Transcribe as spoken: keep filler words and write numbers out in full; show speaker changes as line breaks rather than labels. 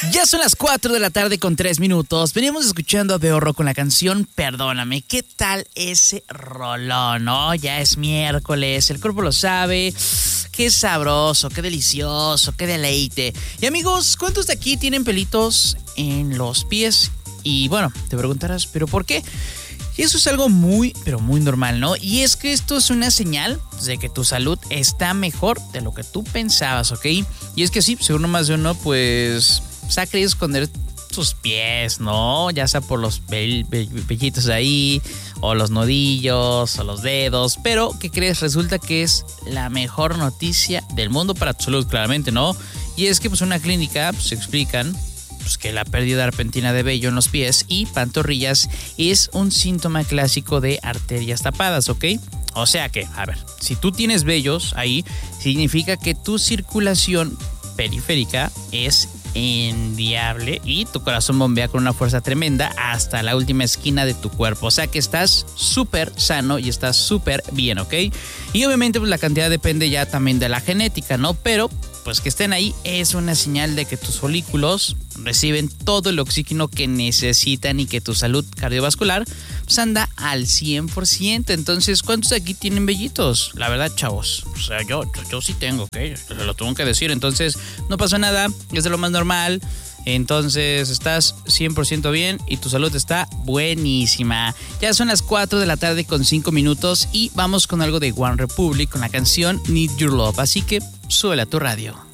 Ya son las cuatro de la tarde con tres minutos. Veníamos escuchando a Beorro con la canción Perdóname. ¿Qué tal ese rolón, no? Ya es miércoles, el cuerpo lo sabe. Qué sabroso, qué delicioso, qué deleite. Y amigos, ¿cuántos de aquí tienen pelitos en los pies? Y bueno, te preguntarás, ¿pero por qué? Y eso es algo muy, pero muy normal, ¿no? Y es que esto es una señal de que tu salud está mejor de lo que tú pensabas, ¿ok? Y es que sí, seguro más de uno, pues, se ha querido esconder sus pies, ¿no? Ya sea por los vellitos ahí, o los nudillos, o los dedos. Pero, ¿qué crees? Resulta que es la mejor noticia del mundo para tu salud, claramente, ¿no? Y es que, pues, en una clínica, pues, explican pues que la pérdida repentina de vello en los pies y pantorrillas es un síntoma clásico de arterias tapadas, ¿ok? O sea que, a ver, si tú tienes vellos ahí, significa que tu circulación periférica es enviable y tu corazón bombea con una fuerza tremenda hasta la última esquina de tu cuerpo. O sea que estás súper sano y estás súper bien, ¿ok? Y obviamente pues la cantidad depende ya también de la genética, ¿no? Pero pues que estén ahí es una señal de que tus folículos reciben todo el oxígeno que necesitan y que tu salud cardiovascular pues anda al cien por ciento. Entonces, ¿cuántos de aquí tienen vellitos? La verdad, chavos, o sea, yo, yo, yo sí tengo, ¿ok? Lo tengo que decir. Entonces, no pasa nada, es de lo más normal. Entonces, estás cien por ciento bien y tu salud está buenísima. Ya son las cuatro de la tarde con cinco minutos y vamos con algo de One Republic con la canción Need Your Love. Así que, súbela a tu radio.